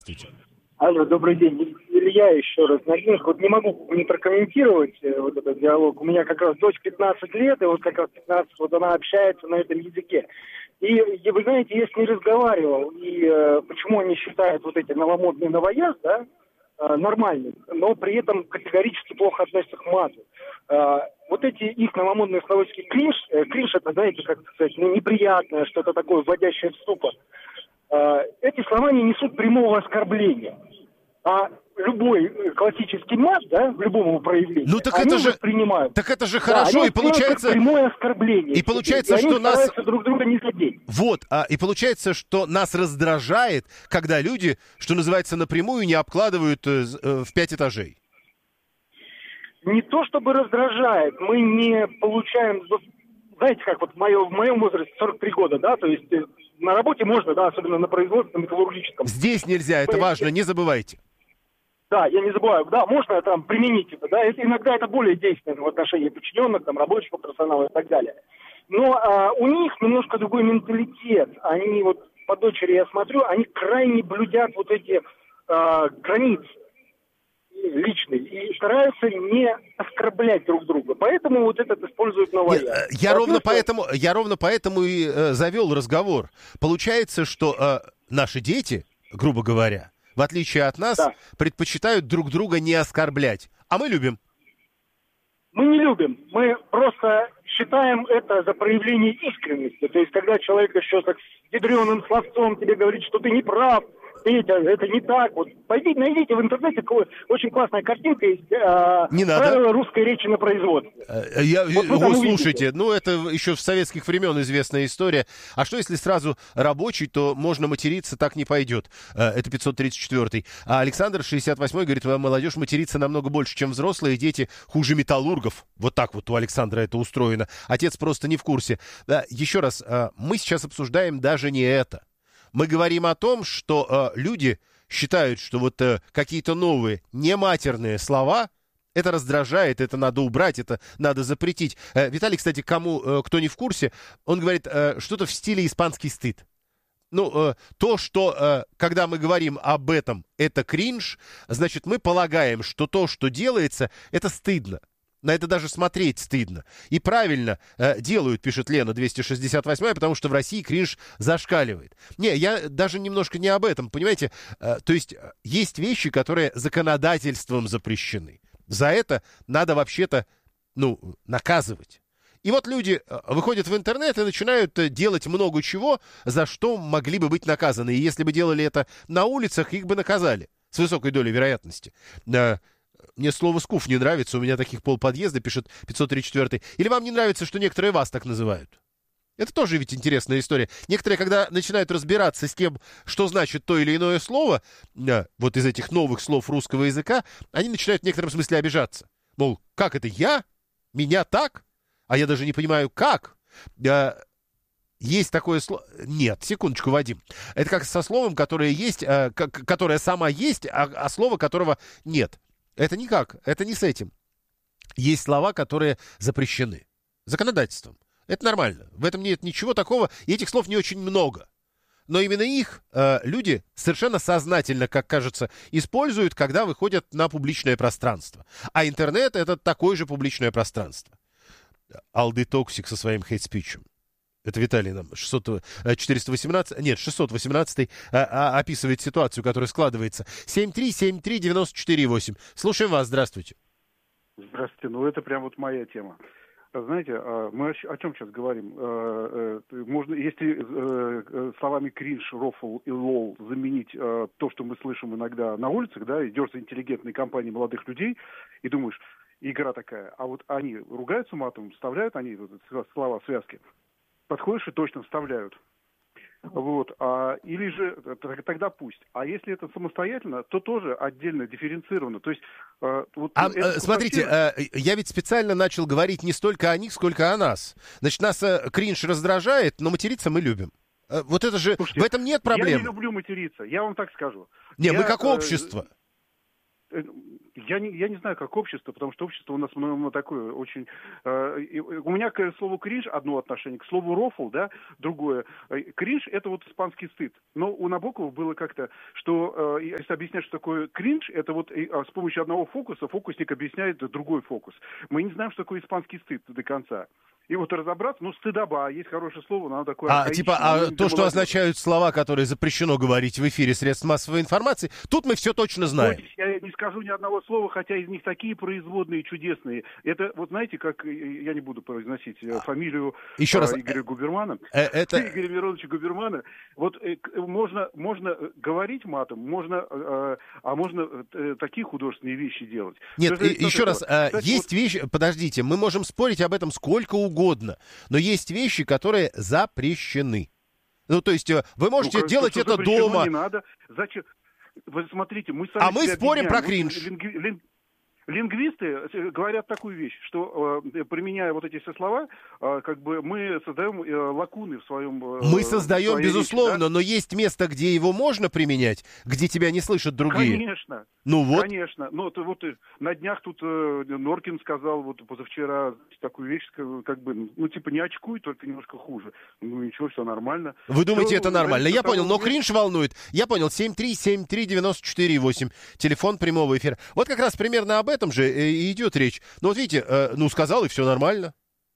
Здравствуйте. Алло, добрый день. Илья еще раз. Вот не могу не прокомментировать вот этот диалог. У меня как раз дочь 15 лет, и вот как раз 15, вот она общается на этом языке. И вы знаете, я с ней разговаривал, и почему они считают вот эти новомодные новояз, да, нормальным, но при этом категорически плохо относятся к мату. Вот эти их новомодные словечки кринж, кринж это, знаете, как сказать, неприятное, что-то такое, вводящее в ступор. Эти слова не несут прямого оскорбления. А любой классический мат, да, в любом его проявлении, Ну так они это же, воспринимают. так это же хорошо, они и получается... как прямое оскорбление. И получается, они что нас... стараются друг друга не задеть. Вот, и получается, что нас раздражает, когда люди, что называется, напрямую не обкладывают в 5 этажей. Не то чтобы раздражает, мы не получаем... Знаете, как вот в моем возрасте 43 года, да, то есть на работе можно, да, особенно на производстве, на металлургическом. Здесь нельзя, это важно, не забывайте. Да, я не забываю, да, можно там применить это, да, иногда это более действенно в отношении подчиненных, там, рабочего персонала и так далее. Но у них немножко другой менталитет. Они вот, по дочери я смотрю, они крайне блюдят вот эти границы личные и стараются не оскорблять друг друга. Поэтому вот этот используют новояз. Я ровно поэтому и завел разговор. Получается, что наши дети, грубо говоря, в отличие от нас, да, предпочитают друг друга не оскорблять. А мы любим. Мы не любим. Мы просто считаем это за проявление искренности. То есть, когда человек еще так с ядреным словцом тебе говорит, что ты не прав, Петя, это не так. Вот пойдите, найдите в интернете, очень классная картинка есть. Правила русской речи на производстве. Слушайте, это еще с советских времен известная история. А что, если сразу рабочий, то можно материться, так не пойдет. Это 534-й. А Александр, 68-й, говорит, молодежь матерится намного больше, чем взрослые, дети хуже металлургов. Вот так вот у Александра это устроено. Отец просто не в курсе. Да, еще раз, мы сейчас обсуждаем даже не это. Мы говорим о том, что люди считают, что вот какие-то новые нематерные слова, это раздражает, это надо убрать, это надо запретить. Виталий, кстати, кто не в курсе, он говорит что-то в стиле испанский стыд. То, что когда мы говорим об этом, это кринж, значит, мы полагаем, что то, что делается, это стыдно. На это даже смотреть стыдно. И правильно делают, пишет Лена 268, потому что в России кринж зашкаливает. Не, я даже немножко не об этом, понимаете? То есть вещи, которые законодательством запрещены. За это надо вообще-то, наказывать. И вот люди выходят в интернет и начинают делать много чего, за что могли бы быть наказаны. И если бы делали это на улицах, их бы наказали. С высокой долей вероятности. Мне слово «скуф» не нравится, у меня таких полподъезда, пишет 534-й. Или вам не нравится, что некоторые вас так называют? Это тоже ведь интересная история. Некоторые, когда начинают разбираться с тем, что значит то или иное слово, вот из этих новых слов русского языка, они начинают в некотором смысле обижаться. Мол, как это я? Меня так? А я даже не понимаю, как? Есть такое слово... Нет, секундочку, Вадим. Это как со словом, которое есть, которое само есть, а слово которого нет. Это никак, это не с этим. Есть слова, которые запрещены законодательством. Это нормально. В этом нет ничего такого, и этих слов не очень много. Но именно их люди совершенно сознательно, как кажется, используют, когда выходят на публичное пространство. А интернет — это такое же публичное пространство. Алды Токсик со своим хейт-спичем. Это Виталий нам 618 описывает ситуацию, которая складывается. 7373948. Слушаем вас, здравствуйте. Здравствуйте, это прям вот моя тема. Знаете, мы о чем сейчас говорим? Можно, если словами кринж, рофл и лол заменить то, что мы слышим иногда на улицах, да, идешь за интеллигентной компанией молодых людей и думаешь, игра такая, а вот они ругаются матом, вставляют они слова, связки, подходишь и точно вставляют. Или же тогда пусть. А если это самостоятельно, то тоже отдельно дифференцировано. То есть, смотрите, я ведь специально начал говорить не столько о них, сколько о нас. Значит, нас кринж раздражает, но материться мы любим. Вот это же, слушайте, в этом нет проблем. Я не люблю материться, я вам так скажу. Не, мы как общество. я не знаю, как общество, потому что общество у нас такое очень... У меня к слову кринж одно отношение, к слову рофл, да, другое. Кринж — это вот испанский стыд. Но у Набокова было как-то, что если объяснять, что такое кринж, это вот с помощью одного фокуса фокусник объясняет другой фокус. Мы не знаем, что такое испанский стыд до конца. И вот разобраться, стыдоба, есть хорошее слово, но оно такое архаичное. То, что означают слова, которые запрещено говорить в эфире средств массовой информации, тут мы все точно знаем. Я не скажу ни одного слова, хотя из них такие производные, чудесные. Это, вот знаете, как, я не буду произносить фамилию еще раз. Игоря Губермана, Игоря Мироновича Губермана. Вот можно говорить матом, можно такие художественные вещи делать. Нет, еще раз, есть вещи, подождите, мы можем спорить об этом сколько угодно, но есть вещи, которые запрещены. Ну, то есть вы можете делать это дома. Не надо. Зачем? Вы смотрите, мы сами мы спорим про кринж. Лингвисты говорят такую вещь, что применяя вот эти все слова, как бы мы создаем лакуны в своем... Мы создаем, безусловно, речи, да? Но есть место, где его можно применять, где тебя не слышат другие. Конечно. Ну вот. Конечно. Но вот на днях тут Норкин сказал вот позавчера такую вещь, как бы, не очкуй, только немножко хуже. Ну ничего, все нормально. Вы думаете, это нормально? Я понял, но кринж волнует. Я понял, 7373948, телефон прямого эфира. Вот как раз примерно об этом же и идет речь. Но вот видите, сказал, и все нормально.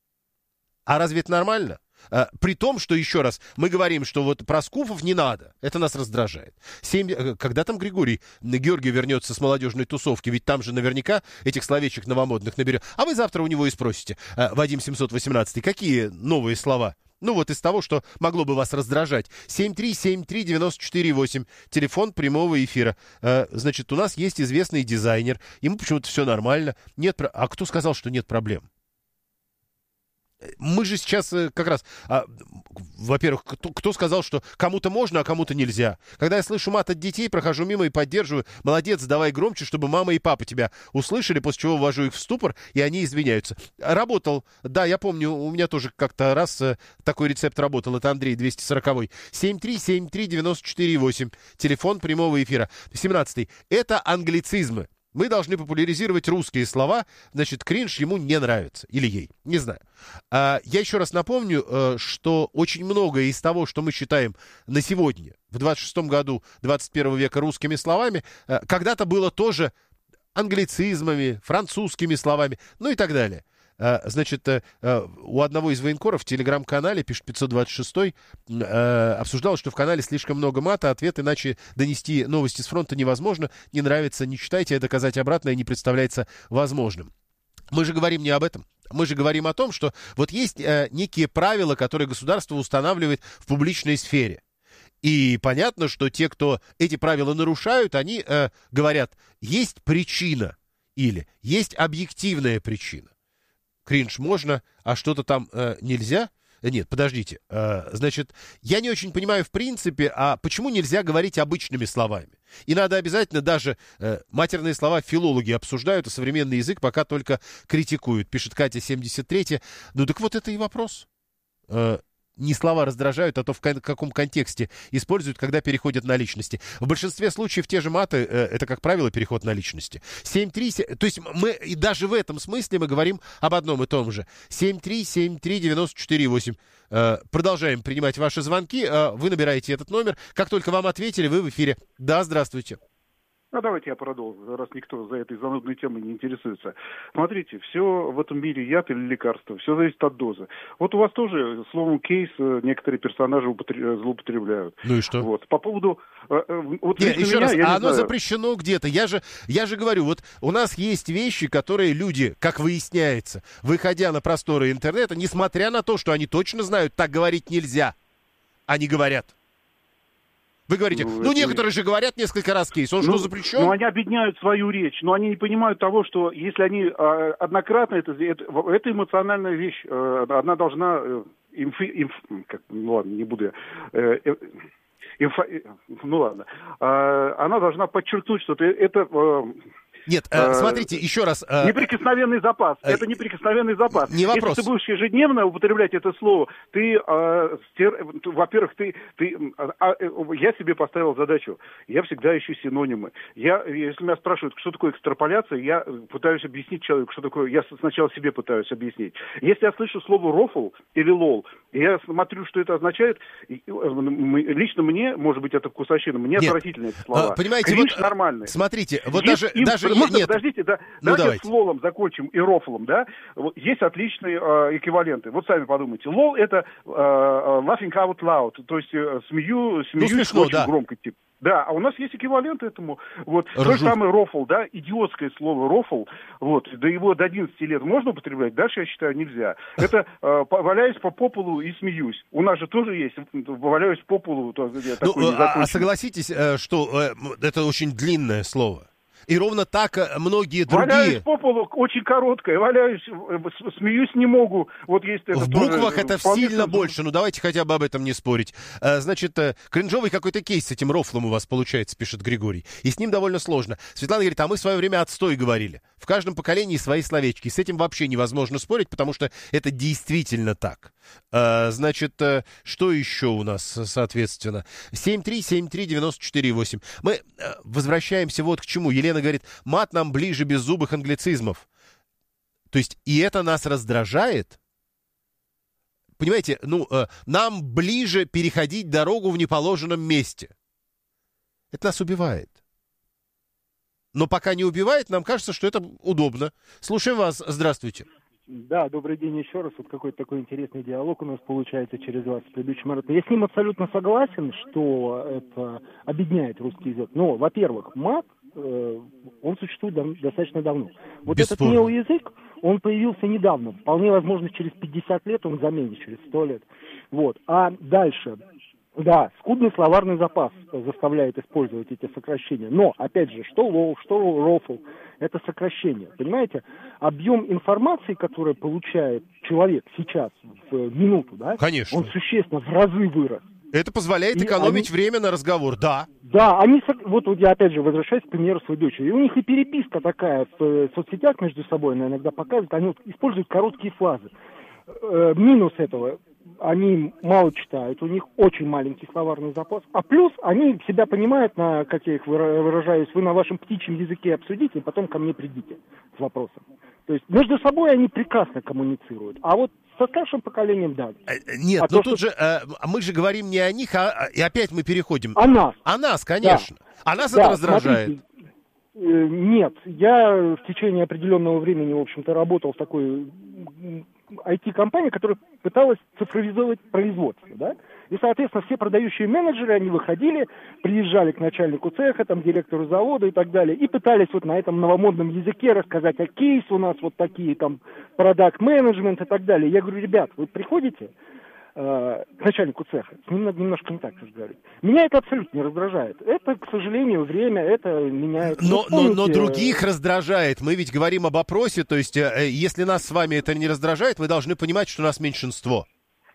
А разве это нормально? При том, что, еще раз, мы говорим, что вот про скуфов не надо. Это нас раздражает. Когда там Георгий вернется с молодежной тусовки? Ведь там же наверняка этих словечек новомодных наберет. А вы завтра у него и спросите, Вадим 718, какие новые слова? Ну вот из того, что могло бы вас раздражать. 7373948, телефон прямого эфира. Значит, у нас есть известный дизайнер. Ему почему-то все нормально. А кто сказал, что нет проблем? Мы же сейчас как раз, во-первых, кто сказал, что кому-то можно, а кому-то нельзя? Когда я слышу мат от детей, прохожу мимо и поддерживаю. Молодец, давай громче, чтобы мама и папа тебя услышали, после чего ввожу их в ступор, и они извиняются. Работал, да, я помню, у меня тоже как-то раз такой рецепт работал. Это Андрей 240-й. 7373948, телефон прямого эфира. 17-й. Это англицизмы. Мы должны популяризировать русские слова, значит, кринж ему не нравится. Или ей, не знаю. Я еще раз напомню, что очень многое из того, что мы считаем на сегодня, в 26-м году 21 века русскими словами, когда-то было тоже англицизмами, французскими словами, ну и так далее. Значит, у одного из военкоров в телеграм-канале, пишет 526-й, обсуждалось, что в канале слишком много мата, ответ иначе донести новости с фронта невозможно, не нравится, не читайте, а доказать обратное не представляется возможным. Мы же говорим не об этом. Мы же говорим о том, что вот есть некие правила, которые государство устанавливает в публичной сфере. И понятно, что те, кто эти правила нарушают, они говорят, есть причина или есть объективная причина. Кринж можно, а что-то там нельзя? Нет, подождите. Значит, я не очень понимаю в принципе, а почему нельзя говорить обычными словами? И надо обязательно даже матерные слова филологи обсуждают, а современный язык пока только критикуют. Пишет Катя 73. Ну так вот это и вопрос. Не слова раздражают, а то в каком контексте используют, когда переходят на личности. В большинстве случаев те же маты, это, как правило, переход на личности. 737, то есть мы и даже в этом смысле мы говорим об одном и том же. 7373948. Продолжаем принимать ваши звонки. Вы набираете этот номер. Как только вам ответили, вы в эфире. Да, здравствуйте. Давайте я продолжу, раз никто за этой занудной темой не интересуется. Смотрите, все в этом мире яд или лекарство, все зависит от дозы. Вот у вас тоже словом кейс некоторые персонажи злоупотребляют. Ну и что? Вот. По поводу... Нет, еще раз, оно запрещено где-то. Я же говорю, вот у нас есть вещи, которые люди, как выясняется, выходя на просторы интернета, несмотря на то, что они точно знают, так говорить нельзя, они говорят. Вы говорите, некоторые же говорят несколько раз кейс, он что, запрещен? Ну, они объединяют свою речь, но они не понимают того, что если они однократно это эмоциональная вещь, она должна, ладно, не буду она должна подчеркнуть, что это Нет, смотрите, еще раз. Неприкосновенный запас. Это неприкосновенный запас. Не вопрос. Если ты будешь ежедневно употреблять это слово, ты, во-первых, я себе поставил задачу. Я всегда ищу синонимы. Если меня спрашивают, что такое экстраполяция, я пытаюсь объяснить человеку, что такое. Я сначала себе пытаюсь объяснить. Если я слышу слово рофл или лол, я смотрю, что это означает. Лично мне, может быть, это вкусовщина, мне отвратительны эти слова. Понимаете, кринж нормальный. Смотрите, вот даже нет. Подождите, давайте с лолом закончим и рофлом, да? Вот есть отличные эквиваленты. Вот сами подумайте. Лол это laughing out loud, то есть смеюсь смешно, очень громко, типа. Да, а у нас есть эквивалент этому. Вот то же самое рофл, да, идиотское слово рофл, вот, до его до 11 лет можно употреблять, дальше, я считаю, нельзя. Это валяюсь по полу и смеюсь. У нас же тоже есть, валяюсь по полу. Согласитесь, что это очень длинное слово. И ровно так многие другие... Валяюсь по полу, очень короткое, валяюсь, смеюсь не могу. Вот есть это в буквах это сильно больше, ну давайте хотя бы об этом не спорить. Значит, кринжовый какой-то кейс с этим рофлом у вас получается, пишет Григорий. И с ним довольно сложно. Светлана говорит, а мы в свое время отстой говорили. В каждом поколении свои словечки. С этим вообще невозможно спорить, потому что это действительно так. Значит, что еще у нас, соответственно? 7373948. Мы возвращаемся вот к чему. Елена говорит, мат нам ближе беззубых англицизмов. То есть, и это нас раздражает? Понимаете, нам ближе переходить дорогу в неположенном месте. Это нас убивает. Но пока не убивает, нам кажется, что это удобно. Слушаем вас. Здравствуйте. Да, добрый день еще раз. Вот какой-то такой интересный диалог у нас получается через вас с предыдущим маратоном. Я с ним абсолютно согласен, что это объединяет русский язык. Но, во-первых, мат, он существует достаточно давно. Вот бесспорно. Этот неоязык, он появился недавно. Вполне возможно, через 50 лет он заменит, через 100 лет. Вот. А дальше... Да, скудный словарный запас заставляет использовать эти сокращения. Но, опять же, что лол, что рофл, это сокращение. Понимаете, объем информации, который получает человек сейчас в минуту, да, конечно, он существенно в разы вырос. Это позволяет экономить время на разговор, да. Да, вот я опять же возвращаюсь к примеру своей дочери. И у них и переписка такая в соцсетях между собой, она иногда показывает, они используют короткие фразы. Минус этого, они мало читают, у них очень маленький словарный запас. А плюс они себя понимают, как я их выражаюсь, вы на вашем птичьем языке обсудите, и потом ко мне придите с вопросом. То есть между собой они прекрасно коммуницируют. А вот со старшим поколением, да. Нет, тут же мы же говорим не о них, и опять мы переходим. О нас. О нас, конечно. Да. А нас да, это раздражает. Смотрите, нет, я в течение определенного времени, в общем-то, работал в такой IT-компании, которая пыталась цифровизовать производство, да, и, соответственно, все продающие менеджеры, они выходили, приезжали к начальнику цеха, там, директору завода и так далее, и пытались вот на этом новомодном языке рассказать, а кейс у нас вот такие, там, продакт-менеджмент и так далее. Я говорю, ребят, вы приходите к начальнику цеха, с ним надо немножко не так разговаривать. Меня это абсолютно не раздражает. Это, к сожалению, время, это меняет. Но других раздражает. Мы ведь говорим об опросе, то есть если нас с вами это не раздражает, вы должны понимать, что нас меньшинство.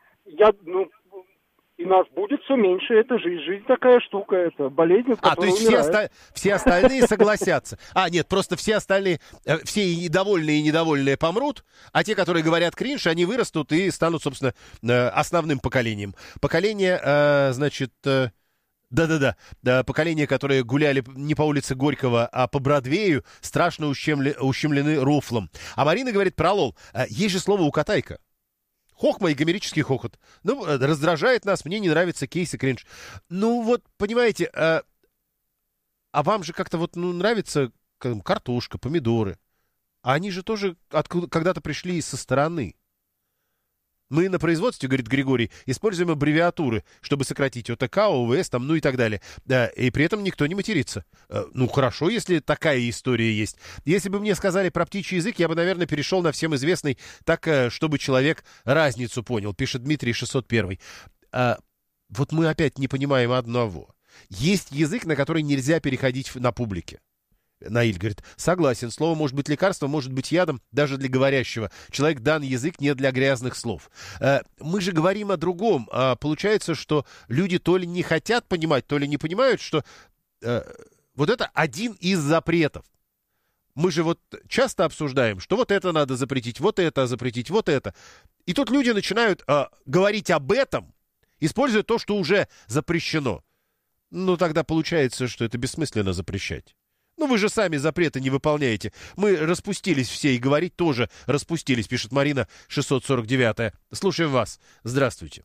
И нас будет все меньше, это жизнь. Жизнь такая штука, это болезнь, от которой умирает. То есть все остальные согласятся. Нет, просто все остальные, все и недовольные помрут, а те, которые говорят кринж, они вырастут и станут, собственно, основным поколением. Поколение, значит... Да, поколение, которые гуляли не по улице Горького, а по Бродвею, страшно ущемлены рофлом. А Марина говорит про лол. Есть же слово «укатайка». Хохма и гомерический хохот. Раздражает нас, мне не нравится кейс и кринж. Вот, понимаете, а вам же как-то нравится картошка, помидоры. А они же тоже когда-то пришли со стороны. Мы на производстве, говорит Григорий, используем аббревиатуры, чтобы сократить ОТК, ОВС, и так далее. И при этом никто не матерится. Хорошо, если такая история есть. Если бы мне сказали про птичий язык, я бы, наверное, перешел на всем известный, так, чтобы человек разницу понял, пишет Дмитрий 601. Вот мы опять не понимаем одного. Есть язык, на который нельзя переходить на публике. Наиль говорит, согласен, слово может быть лекарством, может быть ядом, даже для говорящего. Человек дан язык не для грязных слов. Мы же говорим о другом. Получается, что люди то ли не хотят понимать, то ли не понимают, что вот это один из запретов. Мы же вот часто обсуждаем, что вот это надо запретить, вот это запретить, вот это. И тут люди начинают говорить об этом, используя то, что уже запрещено. Ну, тогда получается, что это бессмысленно запрещать. Ну, вы же сами запреты не выполняете. Мы распустились все, и говорить тоже распустились, пишет Марина 649. Слушаем вас. Здравствуйте.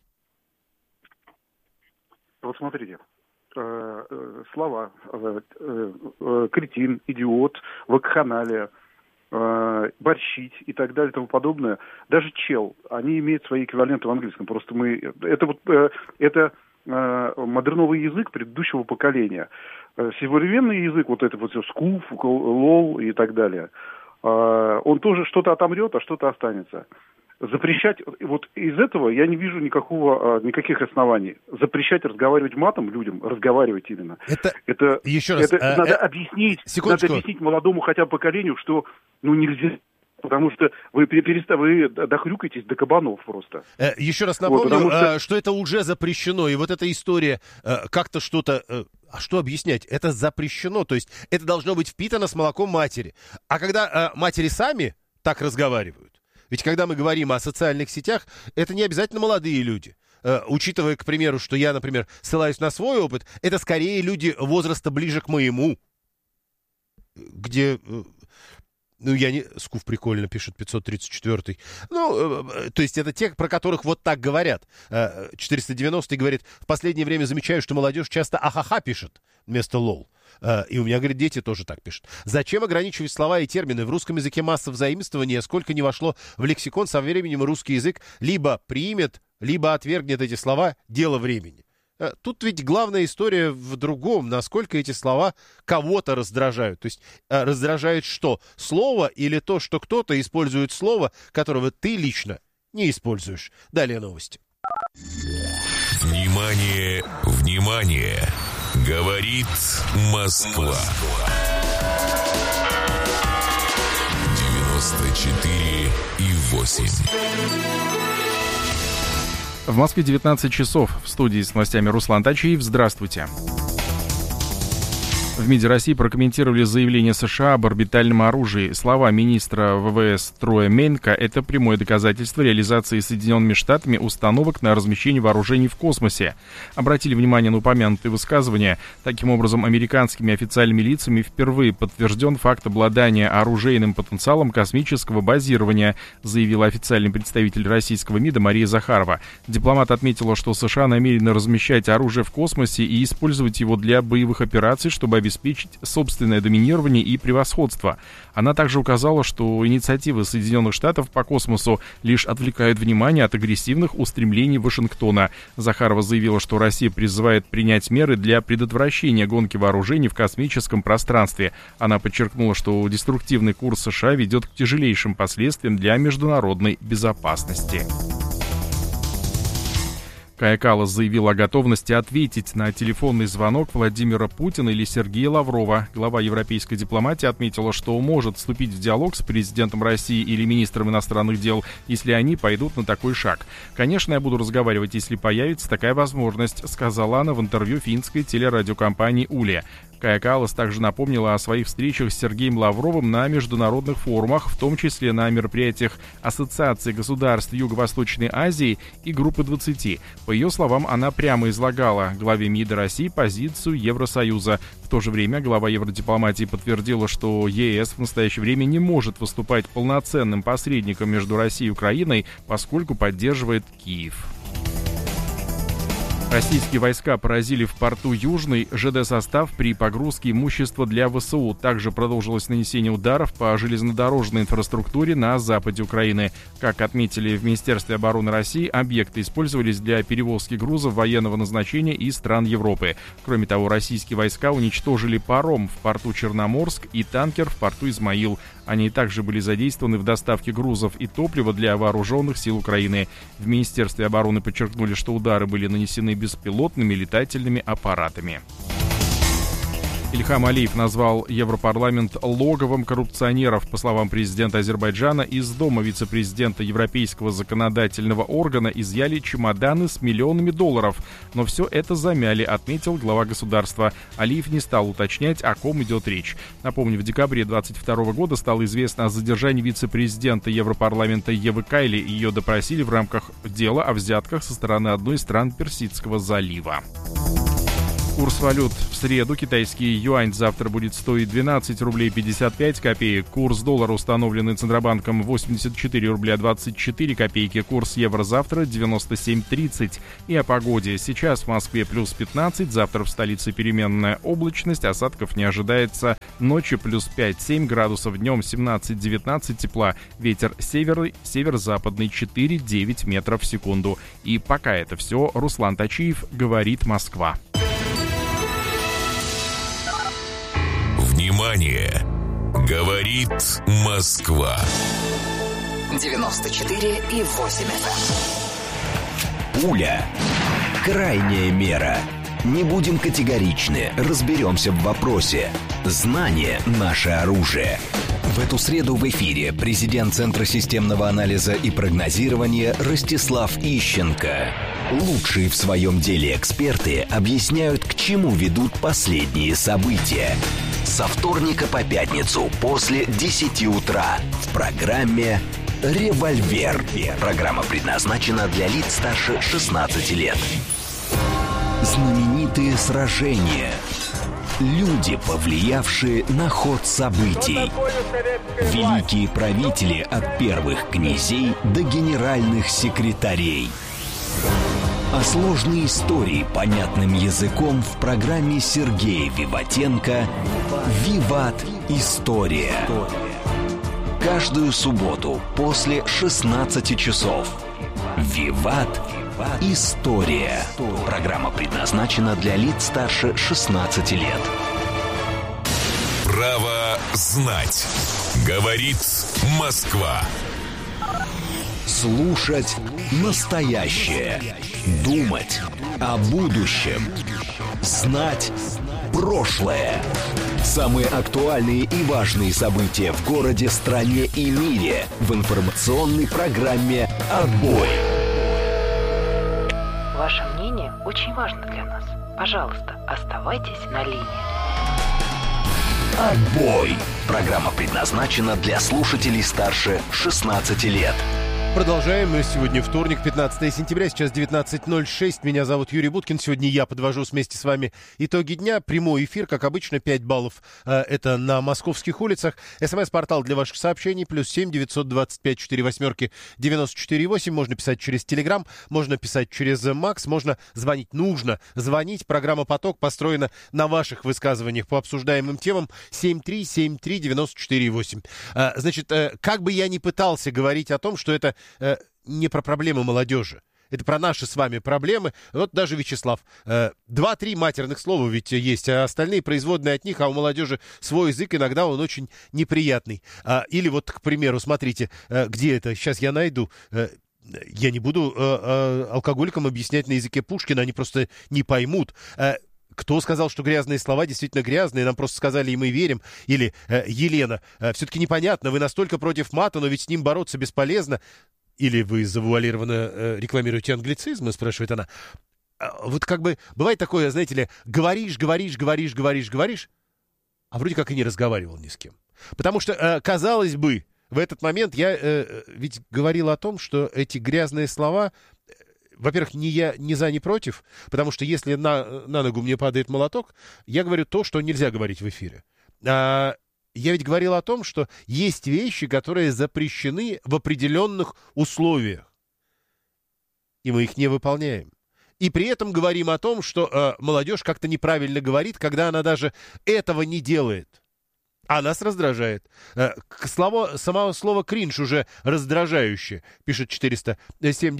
Вот смотрите. Слова кретин, идиот, вакханалия, борщить и так далее и тому подобное. Даже чел, они имеют свои эквиваленты в английском. Просто это модерновый язык предыдущего поколения. Современный язык, вот это вот все скуф, лол и так далее, он тоже что-то отомрет, а что-то останется. Запрещать, вот из этого я не вижу никаких оснований. Запрещать разговаривать матом людям, разговаривать именно. Это еще раз. Надо объяснить молодому хотя бы поколению, что нельзя, потому что вы дохрюкаетесь до кабанов просто. Еще раз напомню, что это уже запрещено, и вот эта история как-то что-то... А что объяснять? Это запрещено, то есть это должно быть впитано с молоком матери. А когда матери сами так разговаривают, ведь когда мы говорим о социальных сетях, это не обязательно молодые люди. Учитывая, к примеру, что я, например, ссылаюсь на свой опыт, это скорее люди возраста ближе к моему, где... Скуф прикольно, пишет 534-й. То есть это те, про которых вот так говорят. 490-й говорит, в последнее время замечаю, что молодежь часто ахаха пишет вместо лол. И у меня, говорит, дети тоже так пишут. Зачем ограничивать слова и термины? В русском языке масса взаимствования, сколько не вошло в лексикон, со временем русский язык либо примет, либо отвергнет эти слова, дело времени. Тут ведь главная история в другом, насколько эти слова кого-то раздражают. То есть раздражает что? Слово или то, что кто-то использует слово, которого ты лично не используешь. Далее новости. Внимание, внимание! Говорит Москва. 94,8. В Москве 19 часов. В студии с новостями Руслан Тачиев. Здравствуйте. В МИДе России прокомментировали заявление США об орбитальном оружии. Слова министра ВВС Троя Мейнка – это прямое доказательство реализации Соединенными Штатами установок на размещение вооружений в космосе. Обратили внимание на упомянутые высказывания. Таким образом, американскими официальными лицами впервые подтвержден факт обладания оружейным потенциалом космического базирования, заявила официальный представитель российского МИДа Мария Захарова. Дипломат отметила, что США намерены размещать оружие в космосе и использовать его для боевых операций, чтобы обеспечить собственное доминирование и превосходство. Она также указала, что инициативы Соединенных Штатов по космосу лишь отвлекают внимание от агрессивных устремлений Вашингтона. Захарова заявила, что Россия призывает принять меры для предотвращения гонки вооружений в космическом пространстве. Она подчеркнула, что деструктивный курс США ведет к тяжелейшим последствиям для международной безопасности. Кая Каллас заявил о готовности ответить на телефонный звонок Владимира Путина или Сергея Лаврова. Глава европейской дипломатии отметила, что может вступить в диалог с президентом России или министром иностранных дел, если они пойдут на такой шаг. «Конечно, я буду разговаривать, если появится такая возможность», сказала она в интервью финской телерадиокомпании «Уле». Кая Каллас также напомнила о своих встречах с Сергеем Лавровым на международных форумах, в том числе на мероприятиях Ассоциации государств Юго-Восточной Азии и Группы 20. По ее словам, она прямо излагала главе МИДа России позицию Евросоюза. В то же время глава евродипломатии подтвердила, что ЕС в настоящее время не может выступать полноценным посредником между Россией и Украиной, поскольку поддерживает Киев. Российские войска поразили в порту Южный ЖД-состав при погрузке имущества для ВСУ. Также продолжилось нанесение ударов по железнодорожной инфраструктуре на западе Украины. Как отметили в Министерстве обороны России, объекты использовались для перевозки грузов военного назначения из стран Европы. Кроме того, российские войска уничтожили паром в порту Черноморск и танкер в порту Измаил. Они также были задействованы в доставке грузов и топлива для вооруженных сил Украины. В Министерстве обороны подчеркнули, что удары были нанесены беспилотными летательными аппаратами. Ильхам Алиев назвал Европарламент логовом коррупционеров. По словам президента Азербайджана, из дома вице-президента Европейского законодательного органа изъяли чемоданы с миллионами долларов. Но все это замяли, отметил глава государства. Алиев не стал уточнять, о ком идет речь. Напомню, в декабре 2022 года стало известно о задержании вице-президента Европарламента Евы Кайли. Ее допросили в рамках дела о взятках со стороны одной из стран Персидского залива. Курс валют в среду. Китайский юань завтра будет стоить 12 рублей 55 копеек. Курс доллара, установленный Центробанком, 84 рубля 24 копейки. Курс евро завтра 97.30. И о погоде. Сейчас в Москве плюс 15. Завтра в столице переменная облачность. Осадков не ожидается. Ночью плюс 5-7 градусов. Днем 17-19 тепла. Ветер северный, северо-западный 4-9 метров в секунду. И пока это все. Руслан Точиев, говорит Москва. Внимание! Говорит Москва. 94,8 FM. Пуля. Крайняя мера. Не будем категоричны, разберемся в вопросе. Знание – наше оружие. В эту среду в эфире президент Центра системного анализа и прогнозирования Ростислав Ищенко. Лучшие в своем деле эксперты объясняют, к чему ведут последние события. Со вторника по пятницу после 10 утра в программе «Револьвер». Программа предназначена для лиц старше 16 лет. Знаменитые сражения. Люди, повлиявшие на ход событий. Великие правители от первых князей до генеральных секретарей. А сложные истории понятным языком в программе Сергея Виватенко «Виват. История». Каждую субботу после 16 часов. «Виват. История». Программа предназначена для лиц старше 16 лет. Право знать. Говорит Москва. Слушать настоящее. Думать о будущем. Знать прошлое. Самые актуальные и важные события в городе, стране и мире в информационной программе «Отбой». Ваше мнение очень важно для нас. Пожалуйста, оставайтесь на линии. «Отбой». Программа предназначена для слушателей старше 16 лет. Продолжаем. Сегодня вторник, 15 сентября, сейчас 19:06. Меня зовут Юрий Буткин. Сегодня я подвожу вместе с вами итоги дня. Прямой эфир, как обычно, 5 баллов. Это на московских улицах. СМС-портал для ваших сообщений. +7 925 48 94 8. Можно писать через Телеграм, можно писать через Макс, можно звонить. Нужно звонить. Программа «Поток» построена на ваших высказываниях по обсуждаемым темам. 7373948 94 8. Значит, как бы я ни пытался говорить о том, что это не про проблемы молодежи. Это про наши с вами проблемы. Вот даже Вячеслав. 2-3 матерных слова ведь есть, а остальные производные от них, а у молодежи свой язык, иногда он очень неприятный. Или вот, к примеру, смотрите, где это? Сейчас я найду. Я не буду алкоголикам объяснять на языке Пушкина, они просто не поймут. Кто сказал, что грязные слова действительно грязные? Нам просто сказали, и мы верим. Или Елена, все-таки непонятно, вы настолько против мата, но ведь с ним бороться бесполезно. Или вы завуалированно рекламируете англицизмы, спрашивает она. Вот как бы бывает такое, знаете ли, говоришь, а вроде как и не разговаривал ни с кем. Потому что, казалось бы, в этот момент я ведь говорил о том, что эти грязные слова... Во-первых, ни за, ни против, потому что если на ногу мне падает молоток, я говорю то, что нельзя говорить в эфире. Я ведь говорил о том, что есть вещи, которые запрещены в определенных условиях, и мы их не выполняем. И при этом говорим о том, что молодежь как-то неправильно говорит, когда она даже этого не делает. А нас раздражает. Само слово «кринж» уже раздражающее, пишет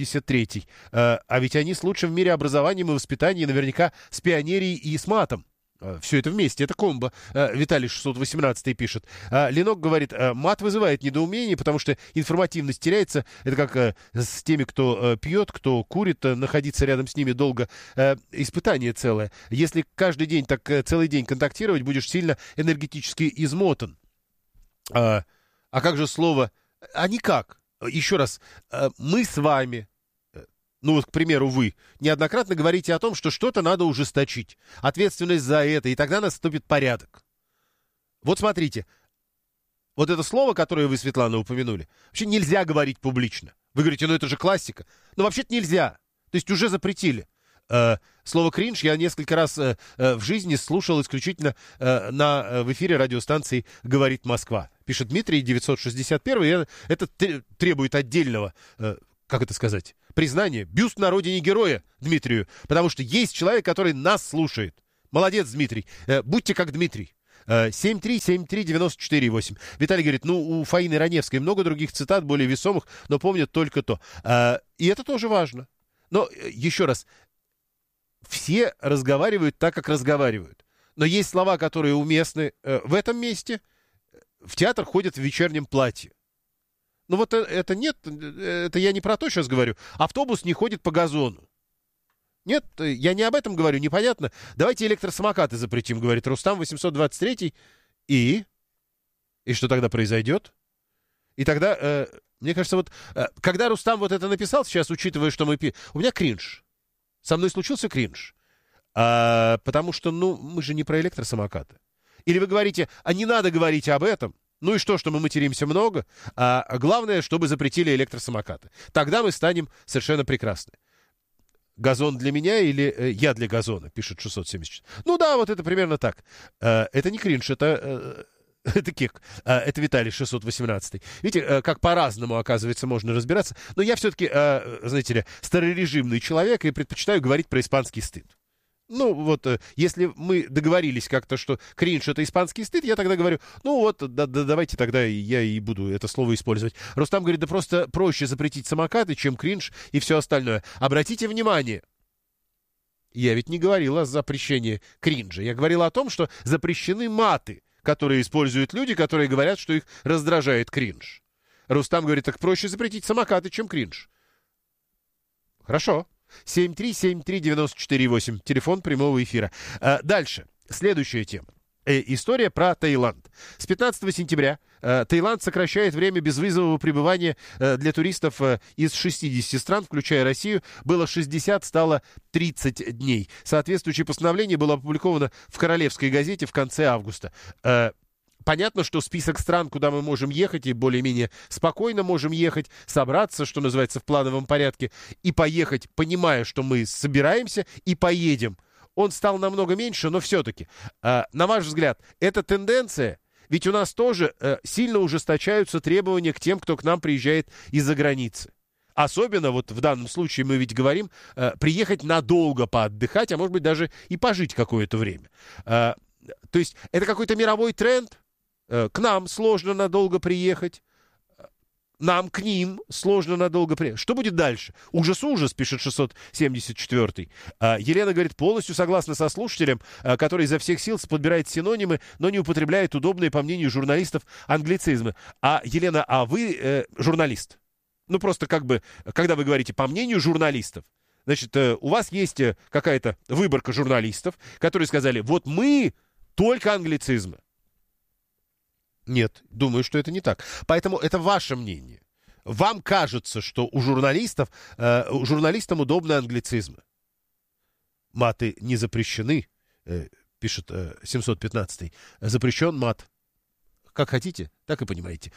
473-й. А ведь они с лучшим в мире образованием и воспитанием, наверняка с пионерией и с матом. Все это вместе, это комбо. Виталий 618 пишет. Ленок говорит, мат вызывает недоумение, потому что информативность теряется. Это как с теми, кто пьет, кто курит, находиться рядом с ними долго. Испытание целое. Если каждый день так целый день контактировать, будешь сильно энергетически измотан. А как же слово? А никак. Еще раз, мы с вами... Ну вот, к примеру, вы неоднократно говорите о том, что что-то надо ужесточить, ответственность за это, и тогда наступит порядок. Вот смотрите, вот это слово, которое вы, Светлана, упомянули, вообще нельзя говорить публично. Вы говорите, ну это же классика. Но вообще-то нельзя, то есть уже запретили. Слово «кринж» я несколько раз в жизни слушал исключительно в эфире радиостанции «Говорит Москва». Пишет Дмитрий, 961, это требует отдельного, как это сказать, признание, бюст на родине героя Дмитрию, потому что есть человек, который нас слушает. Молодец, Дмитрий. Будьте как Дмитрий. 7373948. Виталий говорит, ну, у Фаины Раневской много других цитат, более весомых, но помнят только то. И это тоже важно. Но, еще раз, все разговаривают так, как разговаривают. Но есть слова, которые уместны в этом месте. В театр ходят в вечернем платье. Ну вот это нет, это я не про то сейчас говорю. Автобус не ходит по газону. Нет, я не об этом говорю, непонятно. Давайте электросамокаты запретим, говорит Рустам 823. И что тогда произойдет? И тогда, мне кажется, вот, когда Рустам вот это написал сейчас, учитывая, что у меня кринж. Со мной случился кринж. Потому что, ну, мы же не про электросамокаты. Или вы говорите, а не надо говорить об этом. Ну и что мы материмся много, а главное, чтобы запретили электросамокаты. Тогда мы станем совершенно прекрасны. Газон для меня или я для газона, пишет 670. Ну да, вот это примерно так. Это не кринж, это кек. Это Виталий 618. Видите, как по-разному, оказывается, можно разбираться. Но я все-таки, знаете ли, старорежимный человек и предпочитаю говорить про испанский стыд. Ну, вот, если мы договорились как-то, что кринж — это испанский стыд, я тогда говорю, ну вот, давайте тогда я и буду это слово использовать. Рустам говорит, да просто проще запретить самокаты, чем кринж и все остальное. Обратите внимание, я ведь не говорил о запрещении кринжа. Я говорил о том, что запрещены маты, которые используют люди, которые говорят, что их раздражает кринж. Рустам говорит, так проще запретить самокаты, чем кринж. Хорошо. 7373948, телефон прямого эфира. Дальше, следующая тема. История про Таиланд. С 15 сентября Таиланд сокращает время безвизового пребывания для туристов из 60 стран, включая Россию. Было 60, стало 30 дней. Соответствующее постановление было опубликовано в Королевской газете в конце августа. Понятно, что список стран, куда мы можем ехать, и более-менее спокойно можем ехать, собраться, что называется, в плановом порядке, и поехать, понимая, что мы собираемся и поедем. Он стал намного меньше, но все-таки, на ваш взгляд, эта тенденция, ведь у нас тоже сильно ужесточаются требования к тем, кто к нам приезжает из-за границы. Особенно вот в данном случае мы ведь говорим, приехать надолго поотдыхать, а может быть даже и пожить какое-то время. То есть это какой-то мировой тренд? К нам сложно надолго приехать, нам к ним сложно надолго приехать. Что будет дальше? Ужас, пишет 674. Елена говорит, полностью согласна со слушателем, который изо всех сил подбирает синонимы, но не употребляет удобные, по мнению журналистов, англицизмы. Елена, вы журналист? Ну, просто как бы, когда вы говорите «по мнению журналистов», значит, у вас есть какая-то выборка журналистов, которые сказали, вот мы только англицизмы. Нет, думаю, что это не так. Поэтому это ваше мнение. Вам кажется, что у журналистам удобны англицизмы. Маты не запрещены, пишет 715. Запрещен мат. Как хотите, так и понимаете.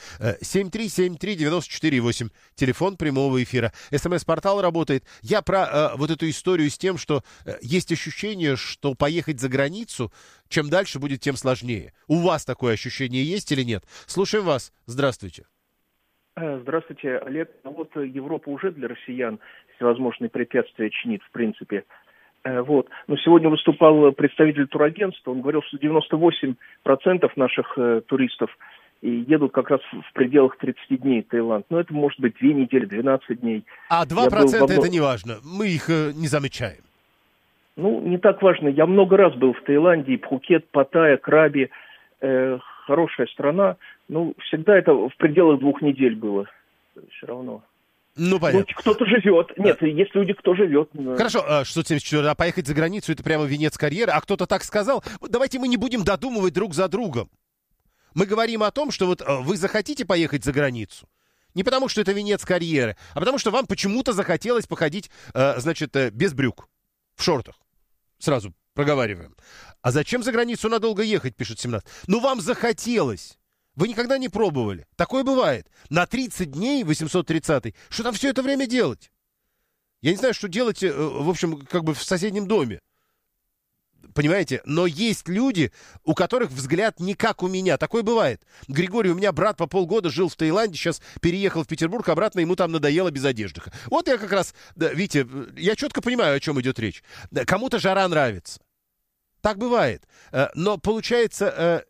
7373948, телефон прямого эфира. СМС-портал работает. Я про вот эту историю с тем, что есть ощущение, что поехать за границу, чем дальше будет, тем сложнее. У вас такое ощущение есть или нет? Слушаем вас. Здравствуйте. Здравствуйте, Олег. Вот Европа уже для россиян всевозможные препятствия чинит, в принципе. Вот. Но сегодня выступал представитель турагентства, он говорил, что 98% наших туристов едут как раз в пределах 30 дней в Таиланд. Но это может быть 2 недели, 12 дней. А 2% это не важно, мы их не замечаем. Ну, не так важно. Я много раз был в Таиланде, Пхукет, Паттайя, Краби. Хорошая страна. Ну, всегда это в пределах 2 недель было. Все равно. Ну, понятно. Ну, кто-то живет. Нет, есть люди, кто живет. Хорошо, 674, а поехать за границу — это прямо венец карьеры, а кто-то так сказал. Давайте мы не будем додумывать друг за другом. Мы говорим о том, что вот вы захотите поехать за границу, не потому что это венец карьеры, а потому что вам почему-то захотелось походить, значит, без брюк, в шортах. Сразу проговариваем. А зачем за границу надолго ехать, пишет 17. Ну, вам захотелось. Вы никогда не пробовали. Такое бывает. На 30 дней, 830-й, что там все это время делать? Я не знаю, что делать, в общем, как бы в соседнем доме. Понимаете? Но есть люди, у которых взгляд не как у меня. Такое бывает. Григорий, у меня брат по полгода жил в Таиланде, сейчас переехал в Петербург, обратно ему там надоело без одежды. Вот я как раз, да, видите, я четко понимаю, о чем идет речь. Кому-то жара нравится. Так бывает. Но получается...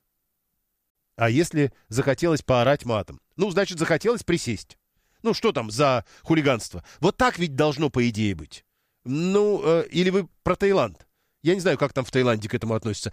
А если захотелось поорать матом? Ну, значит, захотелось присесть. Ну, что там за хулиганство? Вот так ведь должно, по идее, быть. Ну, или вы про Таиланд? Я не знаю, как там в Таиланде к этому относятся.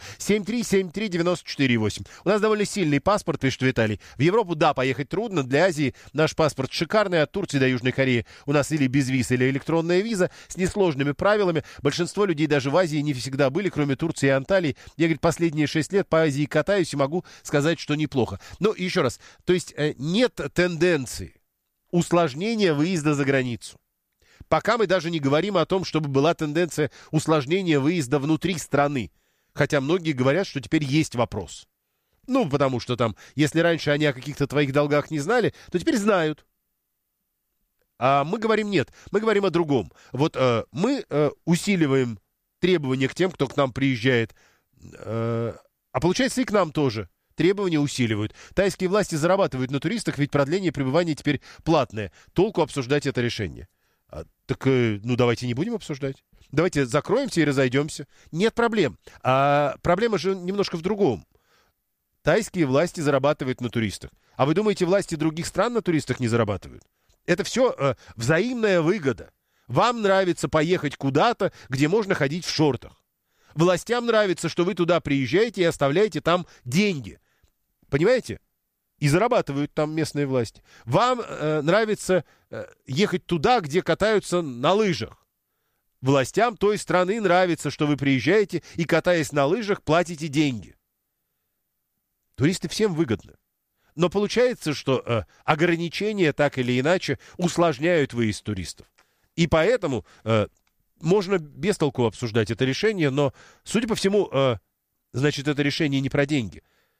7373948. У нас довольно сильный паспорт, пишет Виталий. В Европу, да, поехать трудно. Для Азии наш паспорт шикарный. От Турции до Южной Кореи у нас или безвиз, или электронная виза с несложными правилами. Большинство людей даже в Азии не всегда были, кроме Турции и Анталии. Я, говорит, последние 6 лет по Азии катаюсь и могу сказать, что неплохо. Но еще раз, то есть нет тенденции усложнения выезда за границу. Пока мы даже не говорим о том, чтобы была тенденция усложнения выезда внутри страны. Хотя многие говорят, что теперь есть вопрос. Ну, потому что там, если раньше они о каких-то твоих долгах не знали, то теперь знают. А мы говорим нет, мы говорим о другом. Вот мы усиливаем требования к тем, кто к нам приезжает. А получается и к нам тоже. Требования усиливают. Тайские власти зарабатывают на туристах, ведь продление пребывания теперь платное. Толку обсуждать это решение. Так, ну, давайте не будем обсуждать. Давайте закроемся и разойдемся. Нет проблем. А проблема же немножко в другом. Тайские власти зарабатывают на туристах. А вы думаете, власти других стран на туристах не зарабатывают? Это все взаимная выгода. Вам нравится поехать куда-то, где можно ходить в шортах. Властям нравится, что вы туда приезжаете и оставляете там деньги. Понимаете? И зарабатывают там местные власти. Вам нравится ехать туда, где катаются на лыжах. Властям той страны нравится, что вы приезжаете и, катаясь на лыжах, платите деньги. Туристы всем выгодно. Но получается, что ограничения так или иначе усложняют выезд туристов. И поэтому можно без толку обсуждать это решение, но, судя по всему, значит, это решение не про деньги.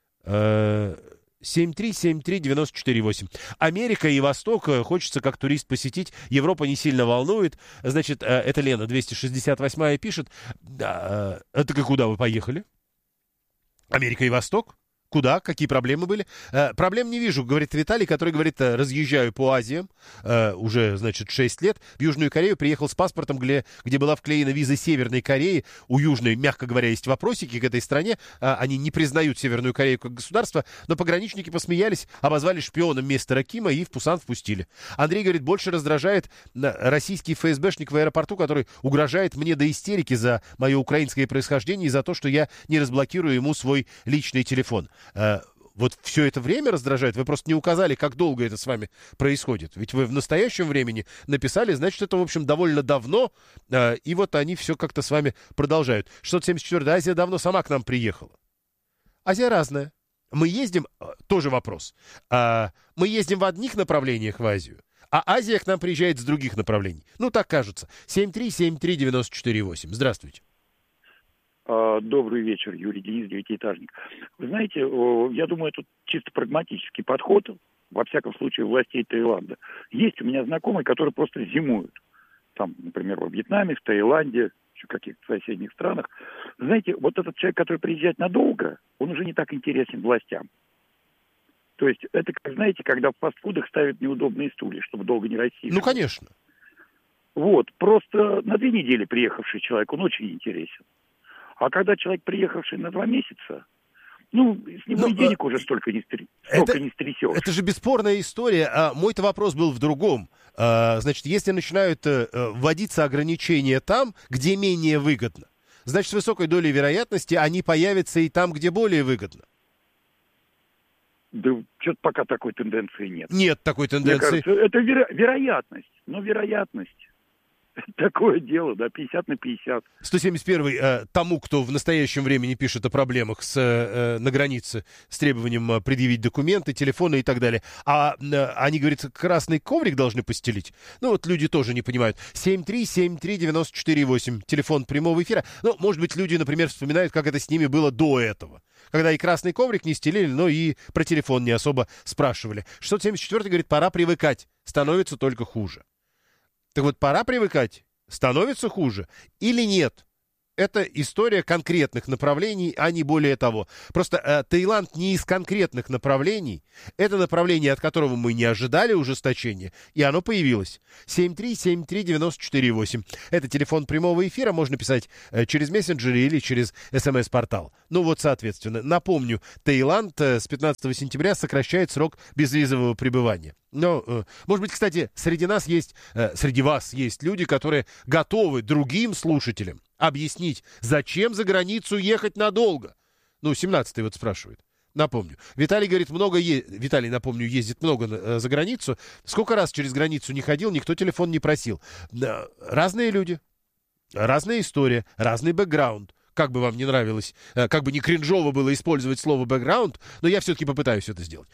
7373948. Америка и Восток хочется как турист посетить. Европа не сильно волнует. Значит, это Лена 268-я пишет. Это куда вы поехали? Америка и Восток? Куда? Какие проблемы были? Проблем не вижу, говорит Виталий, который говорит, разъезжаю по Азиям уже, значит, 6 лет. В Южную Корею приехал с паспортом, где была вклеена виза Северной Кореи. У Южной, мягко говоря, есть вопросики к этой стране. Они не признают Северную Корею как государство, но пограничники посмеялись, обозвали шпионом мистера Кима и в Пусан впустили. Андрей говорит, больше раздражает российский ФСБшник в аэропорту, который угрожает мне до истерики за мое украинское происхождение и за то, что я не разблокирую ему свой личный телефон. Вот все это время раздражает? Вы просто не указали, как долго это с вами происходит. Ведь вы в настоящем времени написали, значит, это, в общем, довольно давно, и вот они все как-то с вами продолжают. 674-я Азия давно сама к нам приехала. Азия разная. Мы ездим, тоже вопрос, мы ездим в одних направлениях в Азию, а Азия к нам приезжает с других направлений. Ну, так кажется. 7373948. Здравствуйте. Добрый вечер, Юрий Денис, девятиэтажник. Вы знаете, я думаю, это чисто прагматический подход, во всяком случае, властей Таиланда. Есть у меня знакомые, которые просто зимуют. Там, например, во Вьетнаме, в Таиланде, еще в каких-то соседних странах. Знаете, вот этот человек, который приезжает надолго, он уже не так интересен властям. То есть это, знаете, когда в фастфудах ставят неудобные стулья, чтобы долго не рассеивать. Ну, конечно. Вот, просто на 2 недели приехавший человек, он очень интересен. А когда человек, приехавший на 2 месяца, ну, с него и денег уже столько не стрясешь. Это же бесспорная история. Мой-то вопрос был в другом. Значит, если начинают вводиться ограничения там, где менее выгодно, значит, с высокой долей вероятности они появятся и там, где более выгодно. Да что-то пока такой тенденции нет. Нет такой тенденции. Мне кажется, это вероятность. Но вероятность. Такое дело, да, 50 на 50. 171-й тому, кто в настоящем времени пишет о проблемах на границе с требованием предъявить документы, телефоны и так далее. А они, говорят, красный коврик должны постелить. Ну, вот люди тоже не понимают. 7373948, телефон прямого эфира. Ну, может быть, люди, например, вспоминают, как это с ними было до этого. Когда и красный коврик не стелили, но и про телефон не особо спрашивали. 674-й говорит, пора привыкать, становится только хуже. Так вот, пора привыкать, становится хуже или нет? Это история конкретных направлений, а не более того. Просто Таиланд не из конкретных направлений. Это направление, от которого мы не ожидали ужесточения, и оно появилось. 7373948. Это телефон прямого эфира, можно писать через мессенджеры или через СМС-портал. Ну вот, соответственно, напомню, Таиланд с 15 сентября сокращает срок безвизового пребывания. Но, может быть, кстати, среди вас есть люди, которые готовы другим слушателям объяснить, зачем за границу ехать надолго. Ну, 17-й вот спрашивает. Напомню. Виталий говорит, Виталий, напомню, ездит много за границу. Сколько раз через границу не ходил, никто телефон не просил. Разные люди, разная история, разный бэкграунд. Как бы вам не нравилось, как бы не кринжово было использовать слово «бэкграунд», но я все-таки попытаюсь это сделать.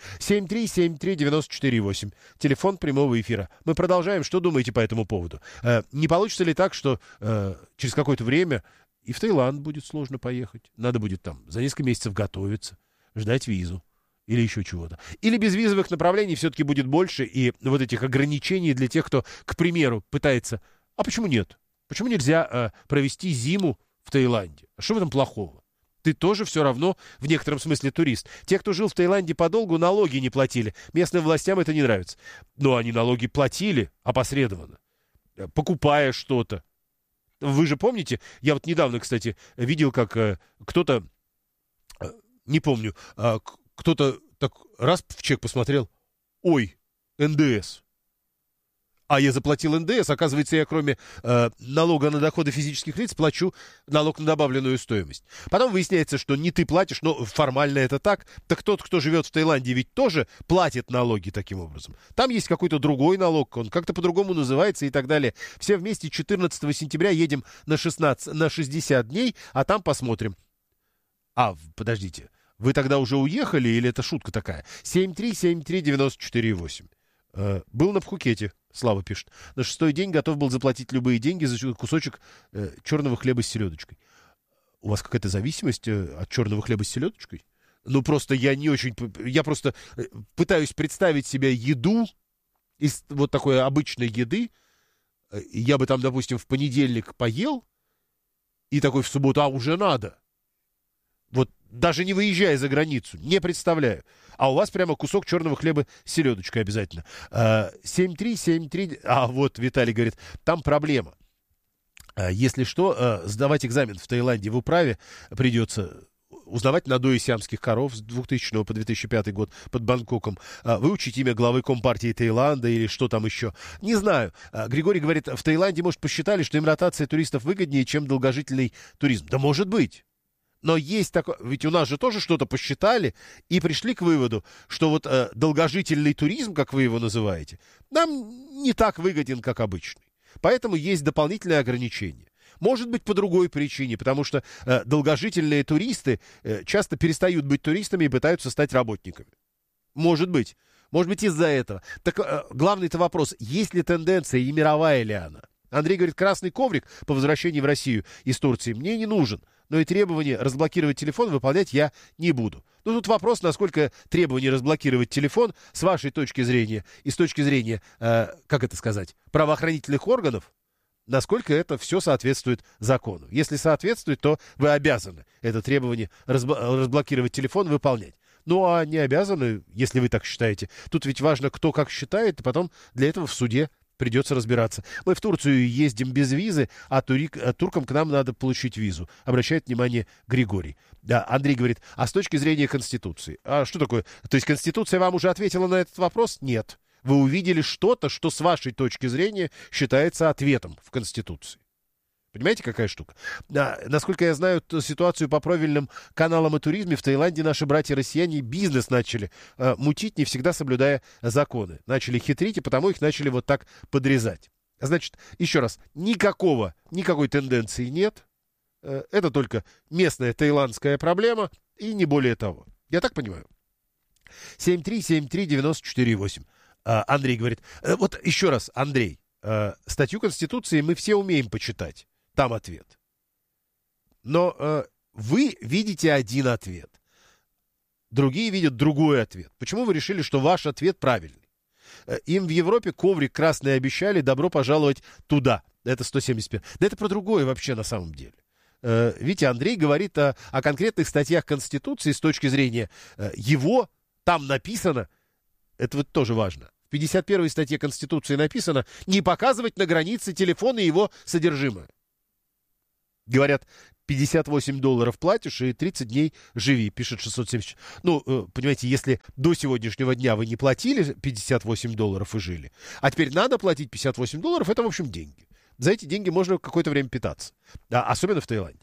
7373948. Телефон прямого эфира. Мы продолжаем. Что думаете по этому поводу? Не получится ли так, что через какое-то время и в Таиланд будет сложно поехать? Надо будет там за несколько месяцев готовиться, ждать визу или еще чего-то. Или безвизовых направлений все-таки будет больше, и вот этих ограничений для тех, кто, к примеру, пытается... А почему нет? Почему нельзя провести зиму в Таиланде? А что в этом плохого? Ты тоже все равно в некотором смысле турист. Те, кто жил в Таиланде подолгу, налоги не платили. Местным властям это не нравится. Но они налоги платили опосредованно, покупая что-то. Вы же помните, я вот недавно, кстати, видел, как кто-то, не помню, кто-то так раз в чек посмотрел, ой, НДС. А я заплатил НДС, оказывается, я кроме налога на доходы физических лиц плачу налог на добавленную стоимость. Потом выясняется, что не ты платишь, но формально это так. Так тот, кто живет в Таиланде, ведь тоже платит налоги таким образом. Там есть какой-то другой налог, он как-то по-другому называется и так далее. Все вместе 14 сентября едем на 60 дней, а там посмотрим. Подождите, вы тогда уже уехали или это шутка такая? 7373948. Был на Пхукете, Слава пишет. На 6-й день готов был заплатить любые деньги за кусочек черного хлеба с селедочкой. У вас какая-то зависимость от черного хлеба с селедочкой? Ну, просто я не очень... Я просто пытаюсь представить себе еду из вот такой обычной еды. Я бы там, допустим, в понедельник поел, и такой в субботу, уже надо. Вот даже не выезжая за границу, не представляю. А у вас прямо кусок черного хлеба с селедочкой обязательно. 7373... вот Виталий говорит, там проблема. Если что, сдавать экзамен в Таиланде в управе придется узнавать надои сиамских коров с 2000 по 2005 год под Бангкоком, выучить имя главы Компартии Таиланда или что там еще. Не знаю. Григорий говорит, в Таиланде, может, посчитали, что им ротация туристов выгоднее, чем долгожительный туризм. Да может быть. Но есть такое, ведь у нас же тоже что-то посчитали и пришли к выводу, что вот долгожительный туризм, как вы его называете, нам не так выгоден, как обычный. Поэтому есть дополнительные ограничения. Может быть, по другой причине, потому что долгожительные туристы часто перестают быть туристами и пытаются стать работниками. Может быть. Может быть, из-за этого. Так главный-то вопрос, есть ли тенденция и мировая ли она? Андрей говорит, красный коврик по возвращении в Россию из Турции мне не нужен, но и требование разблокировать телефон выполнять я не буду. Ну, тут вопрос, насколько требование разблокировать телефон с вашей точки зрения и с точки зрения, как это сказать, правоохранительных органов, насколько это все соответствует закону. Если соответствует, то вы обязаны это требование разблокировать телефон выполнять. Ну, а не обязаны, если вы так считаете. Тут ведь важно, кто как считает, и потом для этого в суде придется разбираться. Мы в Турцию ездим без визы, а туркам к нам надо получить визу. Обращает внимание Григорий. Да, Андрей говорит, а с точки зрения Конституции? А что такое? То есть Конституция вам уже ответила на этот вопрос? Нет. Вы увидели что-то, что с вашей точки зрения считается ответом в Конституции. Понимаете, какая штука? Насколько я знаю ситуацию по правильным каналам и туризме, в Таиланде наши братья-россияне бизнес начали мутить, не всегда соблюдая законы. Начали хитрить, и потому их начали вот так подрезать. Значит, еще раз, никакой тенденции нет. Это только местная таиландская проблема, и не более того. Я так понимаю? 7373948. Андрей говорит. Вот еще раз, Андрей, статью Конституции мы все умеем почитать. Там ответ. Но вы видите один ответ. Другие видят другой ответ. Почему вы решили, что ваш ответ правильный? Им в Европе коврик красный обещали, добро пожаловать туда. Это 175. Да это про другое вообще на самом деле. Видите, Андрей говорит о конкретных статьях Конституции с точки зрения его, там написано, это вот тоже важно, в 51-й статье Конституции написано не показывать на границе телефона и его содержимое. Говорят, $58 платишь и 30 дней живи, пишет 670. Ну, понимаете, если до сегодняшнего дня вы не платили $58 и жили, а теперь надо платить $58, это, в общем, деньги. За эти деньги можно какое-то время питаться. Особенно в Таиланде.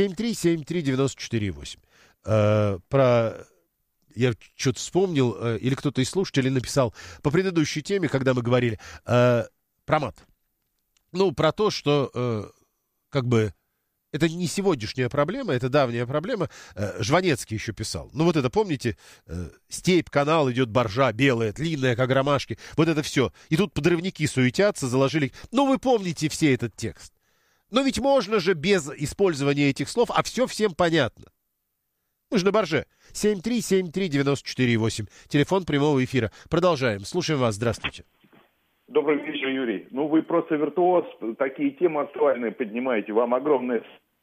7373948. Я что-то вспомнил, или кто-то из слушателей написал по предыдущей теме, когда мы говорили про мат. Ну, про то, что как бы это не сегодняшняя проблема, это давняя проблема. Жванецкий еще писал. Ну, вот это, помните, степь, канал, идет боржа белая, длинная, как ромашки. Вот это все. И тут подрывники суетятся, заложили... Ну, вы помните все этот текст. Но ведь можно же без использования этих слов, а все всем понятно. Мы же на борже. 7373948. Телефон прямого эфира. Продолжаем. Слушаем вас. Здравствуйте. Добрый вечер, Юрий. Ну, вы просто виртуоз, такие темы актуальные поднимаете. Вам огромное...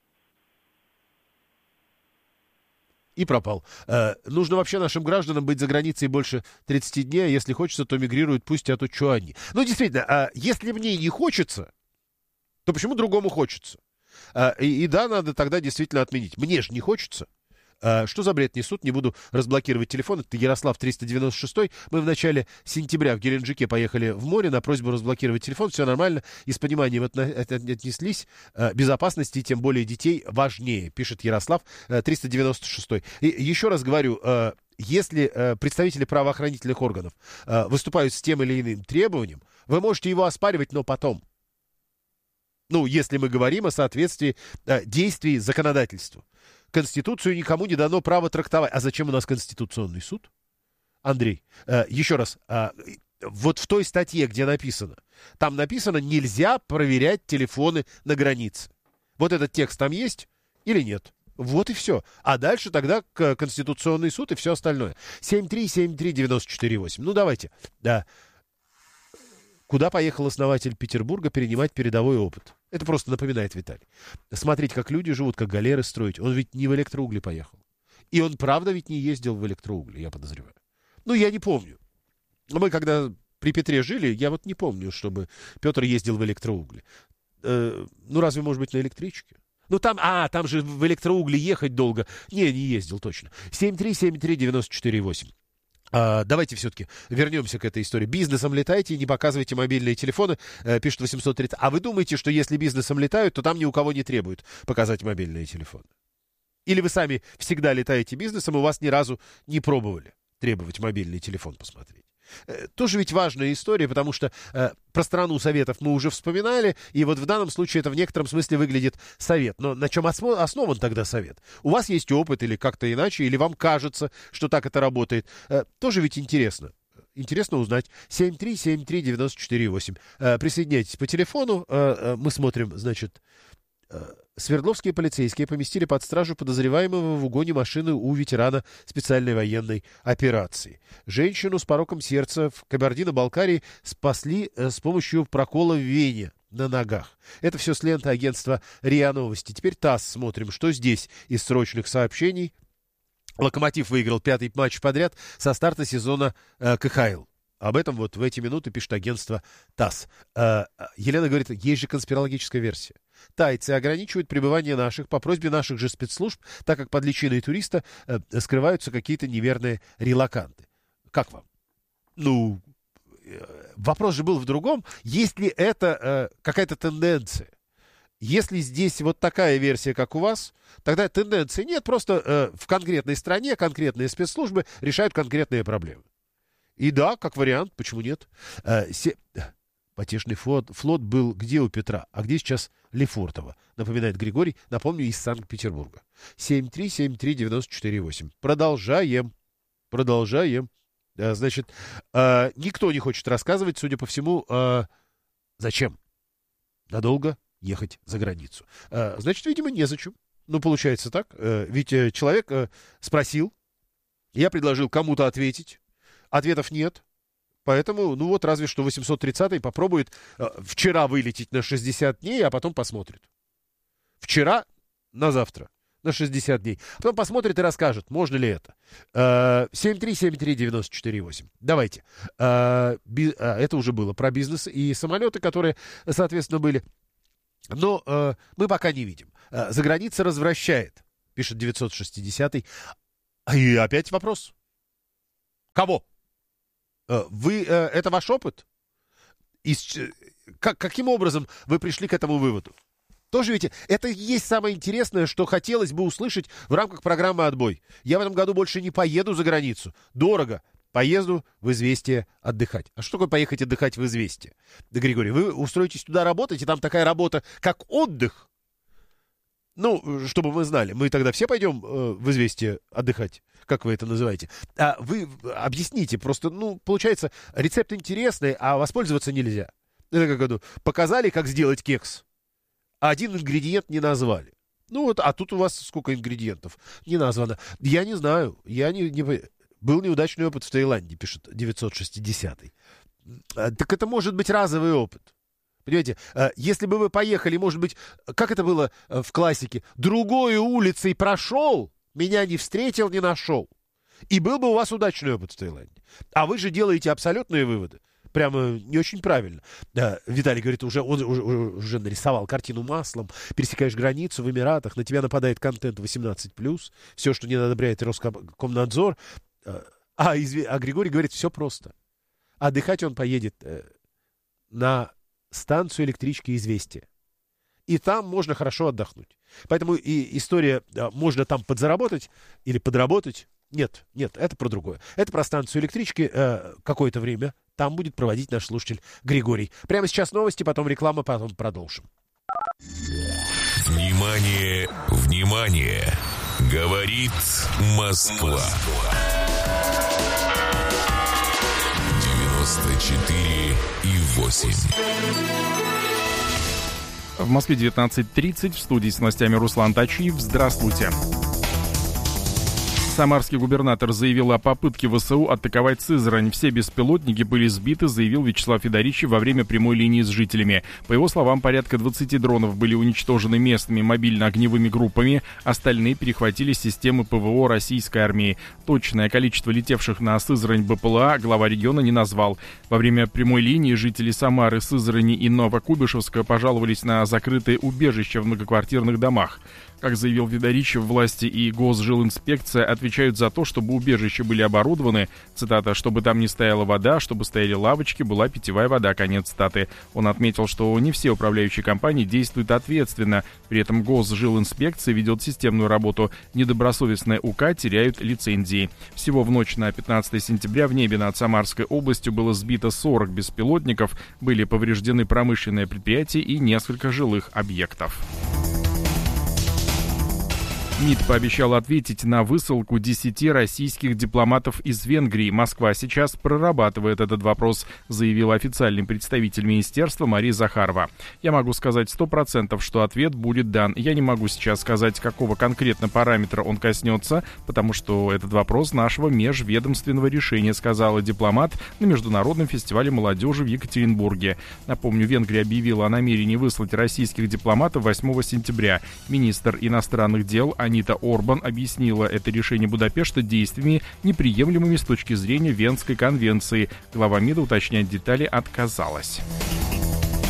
И пропал. Нужно вообще нашим гражданам быть за границей больше 30 дней, а если хочется, то мигрируют, пусть а то что они. Ну, действительно, если мне не хочется, то почему другому хочется? И да, надо тогда действительно отменить. Мне же не хочется. Что за бред несут? Не буду разблокировать телефон. Это Ярослав 396. Мы в начале сентября в Геленджике поехали в море на просьбу разблокировать телефон. Все нормально. И с пониманием отнеслись. Безопасности, тем более детей, важнее, пишет Ярослав 396. И еще раз говорю, если представители правоохранительных органов выступают с тем или иным требованием, вы можете его оспаривать, но потом. Ну, если мы говорим о соответствии действий законодательству. Конституцию никому не дано право трактовать. А зачем у нас Конституционный суд? Андрей, еще раз, вот в той статье, где написано, там написано, нельзя проверять телефоны на границе. Вот этот текст там есть или нет? Вот и все. А дальше тогда Конституционный суд и все остальное. 7373948. Ну, давайте. Да. Куда поехал основатель Петербурга перенимать передовой опыт? Это просто напоминает Виталий. Смотреть, как люди живут, как галеры строить. Он ведь не в электроугли поехал. И он, правда, ведь не ездил в электроугли, я подозреваю. Ну, я не помню. Мы, когда при Петре жили, я вот не помню, чтобы Петр ездил в электроугли. Ну, разве, может быть, на электричке? Ну, там же в электроугли ехать долго. Не ездил точно. 7373948. Давайте все-таки вернемся к этой истории. Бизнесом летайте, не показывайте мобильные телефоны, пишет 830. А вы думаете, что если бизнесом летают, то там ни у кого не требуют показать мобильные телефоны? Или вы сами всегда летаете бизнесом, и у вас ни разу не пробовали требовать мобильный телефон посмотреть? Тоже ведь важная история, потому что про страну советов мы уже вспоминали, и вот в данном случае это в некотором смысле выглядит совет. Но на чем основан тогда совет? У вас есть опыт или как-то иначе, или вам кажется, что так это работает? Тоже ведь интересно. Интересно узнать. 7373948. Присоединяйтесь по телефону. Мы смотрим, значит... Свердловские полицейские поместили под стражу подозреваемого в угоне машины у ветерана специальной военной операции. Женщину с пороком сердца в Кабардино-Балкарии спасли с помощью прокола в вене на ногах. Это все с ленты агентства РИА Новости. Теперь ТАСС смотрим, что здесь из срочных сообщений. Локомотив выиграл 5-й матч подряд со старта сезона КХЛ. Об этом вот в эти минуты пишет агентство ТАСС. Елена говорит, есть же конспирологическая версия. Тайцы ограничивают пребывание наших по просьбе наших же спецслужб, так как под личиной туриста скрываются какие-то неверные релоканты. Как вам? Ну, вопрос же был в другом. Есть ли это какая-то тенденция? если здесь вот такая версия, как у вас, тогда тенденции нет, просто в конкретной стране конкретные спецслужбы решают конкретные проблемы. И да, как вариант, почему нет? Потешный флот был где у Петра, а где сейчас Лефортово, напоминает Григорий, напомню, из Санкт-Петербурга. 7373948. Продолжаем. Значит, никто не хочет рассказывать, судя по всему, зачем надолго ехать за границу. Значит, видимо, незачем. Ну, получается так. Ведь человек спросил, я предложил кому-то ответить, ответов нет. Поэтому, ну вот, разве что 830-й попробует вчера вылететь на 60 дней, а потом посмотрит. Вчера на завтра, на 60 дней. Потом посмотрит и расскажет, можно ли это. 7373948. Давайте. Это уже было про бизнес и самолеты, которые, соответственно, были. Но мы пока не видим. Заграница развращает, пишет 960-й. И опять вопрос. Кого? Это ваш опыт? Каким образом вы пришли к этому выводу? Тоже ведь это и есть самое интересное, что хотелось бы услышать в рамках программы «Отбой». Я в этом году больше не поеду за границу. Дорого. Поеду в «Известия» отдыхать. А что такое поехать отдыхать в «Известия»? Да, Григорий, вы устроитесь туда работать, и там такая работа, как отдых. Ну, чтобы мы знали, мы тогда все пойдем в «Известия» отдыхать, как вы это называете. А вы объясните, просто, ну, получается, рецепт интересный, а воспользоваться нельзя. Это как показали, как сделать кекс, а один ингредиент не назвали. Ну вот, а тут у вас сколько ингредиентов не названо. Я не знаю, был неудачный опыт в Таиланде, пишет 960-й. Так это может быть разовый опыт. Понимаете, если бы вы поехали, может быть, как это было в классике, другой улицей прошел, меня не встретил, не нашел. И был бы у вас удачный опыт в Таиланде. А вы же делаете абсолютные выводы. Прямо не очень правильно. Да, Виталий говорит, он уже нарисовал картину маслом. Пересекаешь границу в Эмиратах, на тебя нападает контент 18+, все, что не одобряет Роскомнадзор. А Григорий говорит, все просто. Отдыхать он поедет на станцию электрички «Известия». И там можно хорошо отдохнуть. Поэтому и история, можно там подзаработать или подработать. Нет, это про другое. Это про станцию электрички какое-то время. Там будет проводить наш слушатель Григорий. Прямо сейчас новости, потом реклама, потом продолжим. Внимание, внимание! Говорит Москва. 94,8. В Москве 19:30. В студии с новостями Руслан Тачиев. Здравствуйте. Самарский губернатор заявил о попытке ВСУ атаковать Сызрань. Все беспилотники были сбиты, заявил Вячеслав Федоричев во время прямой линии с жителями. По его словам, порядка 20 дронов были уничтожены местными мобильно-огневыми группами, остальные перехватили системы ПВО российской армии. Точное количество летевших на Сызрань БПЛА глава региона не назвал. Во время прямой линии жители Самары, Сызрани и Новокуйбышевска пожаловались на закрытые убежища в многоквартирных домах. Как заявил Федоричев, власти и Госжилинспекция отвечают за то, чтобы убежища были оборудованы, цитата, чтобы там не стояла вода, чтобы стояли лавочки, была питьевая вода, конец цитаты. Он отметил, что не все управляющие компании действуют ответственно, при этом Госжилинспекция ведет системную работу, недобросовестные УК теряют лицензии. Всего в ночь на 15 сентября в небе над Самарской областью было сбито 40 беспилотников, были повреждены промышленные предприятия и несколько жилых объектов. МИД пообещал ответить на высылку 10 российских дипломатов из Венгрии. Москва сейчас прорабатывает этот вопрос, заявил официальный представитель министерства Мария Захарова. Я могу сказать 100%, что ответ будет дан. Я не могу сейчас сказать, какого конкретно параметра он коснется, потому что этот вопрос нашего межведомственного решения, сказала дипломат на Международном фестивале молодежи в Екатеринбурге. Напомню, Венгрия объявила о намерении выслать российских дипломатов 8 сентября. Министр иностранных дел Анита Орбан объяснила это решение Будапешта действиями, неприемлемыми с точки зрения Венской конвенции. Глава МИДа уточнять детали отказалась.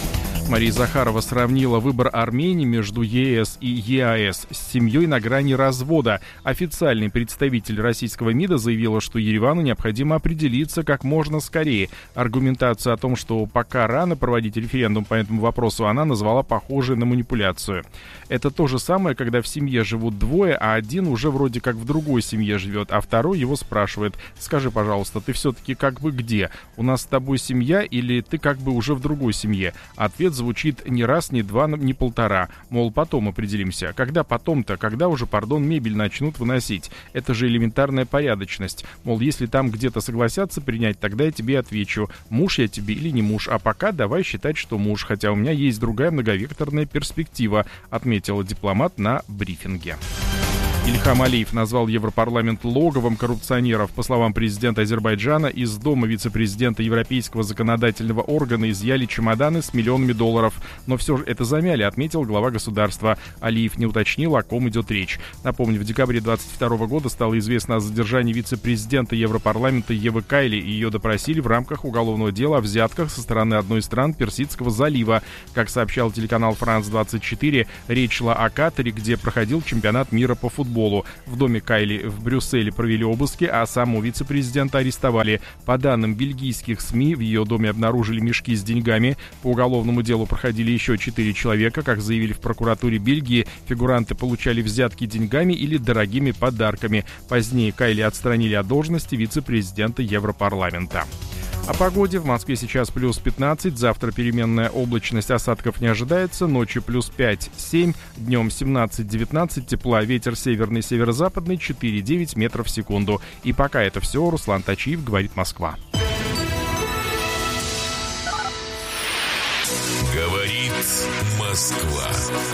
Мария Захарова сравнила выбор Армении между ЕС и ЕАЭС с семьей на грани развода. Официальный представитель российского МИДа заявила, что Еревану необходимо определиться как можно скорее. Аргументацию о том, что пока рано проводить референдум по этому вопросу, она назвала похожей на манипуляцию. Это то же самое, когда в семье живут двое, а один уже вроде как в другой семье живет, а второй его спрашивает: «Скажи, пожалуйста, ты все-таки как бы где? У нас с тобой семья или ты как бы уже в другой семье?» Ответ звучит не раз, не два, не полтора. Мол, потом определимся. Когда потом-то? Когда уже, мебель начнут выносить? Это же элементарная порядочность. Мол, если там где-то согласятся принять, тогда я тебе отвечу, муж я тебе или не муж. А пока давай считать, что муж, хотя у меня есть другая многовекторная перспектива, отметила дипломат на брифинге. Ильхам Алиев назвал Европарламент логовом коррупционеров. По словам президента Азербайджана, из дома вице-президента Европейского законодательного органа изъяли чемоданы с миллионами долларов. Но все же это замяли, отметил глава государства. Алиев не уточнил, о ком идет речь. Напомню, в декабре 2022 года стало известно о задержании вице-президента Европарламента Евы Кайли. Ее допросили в рамках уголовного дела о взятках со стороны одной из стран Персидского залива. Как сообщал телеканал Франс 24, речь шла о Катаре, где проходил чемпионат мира по футболу. В доме Кайли в Брюсселе провели обыски, а самого вице-президента арестовали. По данным бельгийских СМИ, в ее доме обнаружили мешки с деньгами. По уголовному делу проходили еще 4 человека. Как заявили в прокуратуре Бельгии, фигуранты получали взятки деньгами или дорогими подарками. Позднее Кайли отстранили от должности вице-президента Европарламента. О погоде. В Москве сейчас плюс 15, завтра переменная облачность, осадков не ожидается, ночью плюс 5-7, днем 17-19, тепла, ветер северный, северо-западный 4-9 метров в секунду. И пока это все, Руслан Тачиев, говорит Москва. Говорит Москва.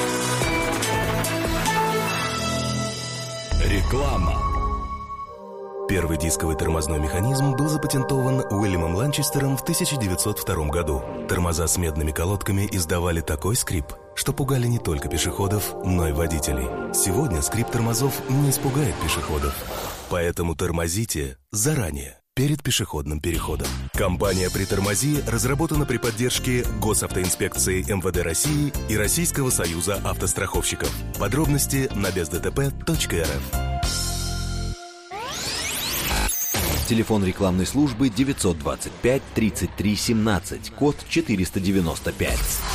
Реклама. Первый дисковый тормозной механизм был запатентован Уильямом Ланчестером в 1902 году. Тормоза с медными колодками издавали такой скрип, что пугали не только пешеходов, но и водителей. Сегодня скрип тормозов не испугает пешеходов. Поэтому тормозите заранее, перед пешеходным переходом. Компания «Притормози» разработана при поддержке Госавтоинспекции МВД России и Российского союза автостраховщиков. Подробности на бездтп.рф. Телефон рекламной службы 925 33 17, код 495.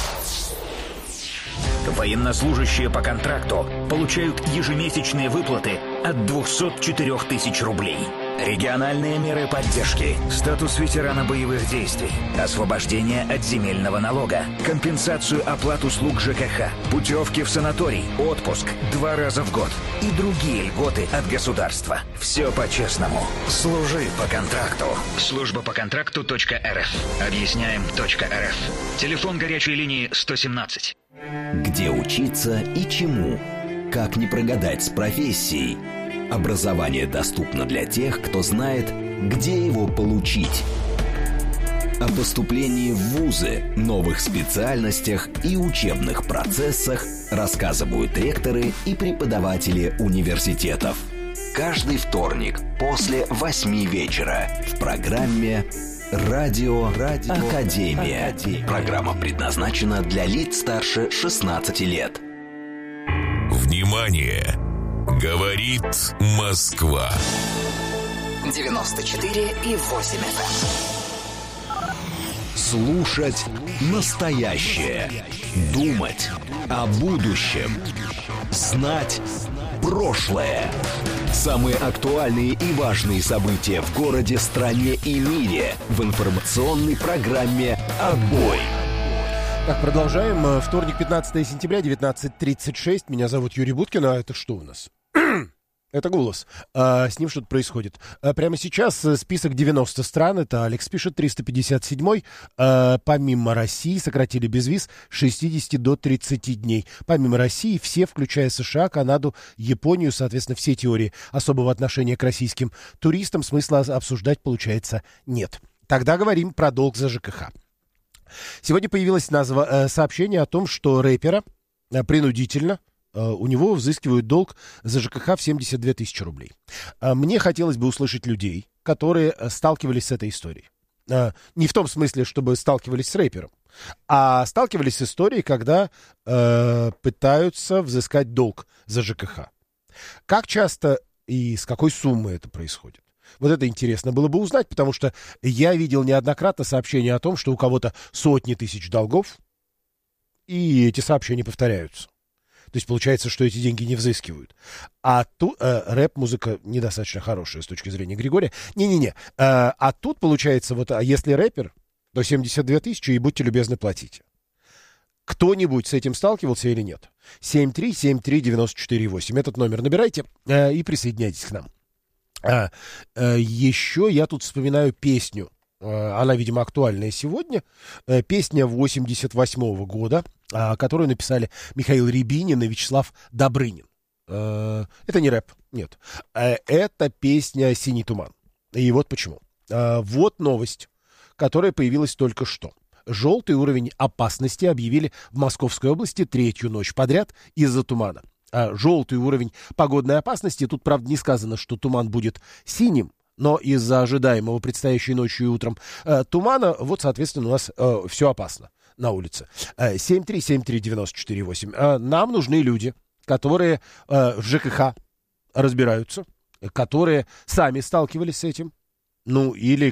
Военнослужащие по контракту получают ежемесячные выплаты от 204 тысяч рублей. Региональные меры поддержки, статус ветерана боевых действий, освобождение от земельного налога, компенсацию оплат услуг ЖКХ, путевки в санаторий, отпуск 2 раза в год и другие льготы от государства. Все по-честному. Служи по контракту. Служба по контракту.рф. Объясняем.рф. Телефон горячей линии 117. Где учиться и чему? Как не прогадать с профессией? Образование доступно для тех, кто знает, где его получить. О поступлении в вузы, новых специальностях и учебных процессах рассказывают ректоры и преподаватели университетов. Каждый вторник после 8 вечера в программе «Радио Академия». Программа предназначена для лиц старше 16 лет. Внимание! Говорит Москва. 94,8 FM. Слушать настоящее. Думать о будущем. Знать прошлое. Самые актуальные и важные события в городе, стране и мире в информационной программе «Отбой». Так, продолжаем. Вторник, 15 сентября, 19:36. Меня зовут Юрий Буткин, а это что у нас? Это голос. С ним что-то происходит. Прямо сейчас список 90 стран. Это Алекс пишет, 357-й. Помимо России сократили безвиз с 60 до 30 дней. Помимо России все, включая США, Канаду, Японию, соответственно, все теории особого отношения к российским туристам смысла обсуждать, получается, нет. Тогда говорим про долг за ЖКХ. Сегодня появилось сообщение о том, что рэпера принудительно у него взыскивают долг за ЖКХ в 72 тысячи рублей. Мне хотелось бы услышать людей, которые сталкивались с этой историей. Не в том смысле, чтобы сталкивались с рэпером, А сталкивались с историей, когда пытаются взыскать долг за ЖКХ. Как часто и с какой суммы это происходит? Вот это интересно было бы узнать, потому что я видел неоднократно сообщения о том, что у кого-то сотни тысяч долгов, и эти сообщения повторяются. То есть получается, что эти деньги не взыскивают. А тут рэп-музыка недостаточно хорошая с точки зрения Григория. Не-не-не. А тут получается, вот, а если рэпер, то 72 тысячи, и будьте любезны, платите. Кто-нибудь с этим сталкивался или нет? 7373948. Этот номер набирайте и присоединяйтесь к нам. Еще я тут вспоминаю песню. Она, видимо, актуальная сегодня. Песня 88-го года, которую написали Михаил Рябинин и Вячеслав Добрынин. Это не рэп, нет. Это песня «Синий туман». И вот почему. Вот новость, которая появилась только что. Желтый уровень опасности объявили в Московской области третью ночь подряд из-за тумана. Желтый уровень погодной опасности, тут, правда, не сказано, что туман будет синим, но из-за ожидаемого предстоящей ночью и утром тумана, вот, соответственно, у нас все опасно на улице. 7373948. Нам нужны люди, которые в ЖКХ разбираются, которые сами сталкивались с этим, ну, или